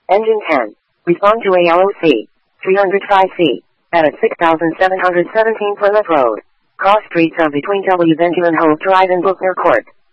Engine 10. Respond to ALOC 305C at 6717 Plymouth Road. Cross streets are between W. Benjamin Hope Drive and Buckner Court.